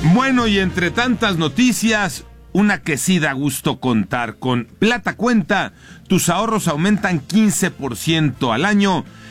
Bueno, y entre tantas noticias, una que sí da gusto contar. Con Plata Cuenta, tus ahorros aumentan 15% al año